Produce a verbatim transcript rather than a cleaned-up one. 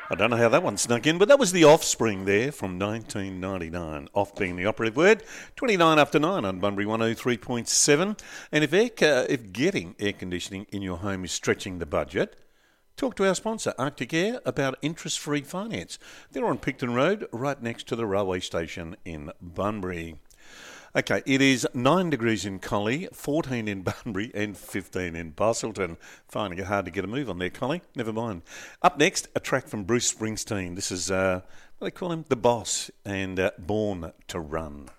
I don't know how that one snuck in, but that was The Offspring there from nineteen ninety-nine. Off being the operative word. twenty-nine after nine on Bunbury one oh three point seven. And if air, uh, if getting air conditioning in your home is stretching the budget, talk to our sponsor, Arctic Air, about interest-free finance. They're on Picton Road, right next to the railway station in Bunbury. Okay, it is nine degrees in Collie, fourteen in Bunbury and fifteen in Busselton. Finding it hard to get a move on there, Collie. Never mind. Up next, a track from Bruce Springsteen. This is, uh, what do they call him? The Boss and uh, Born to Run.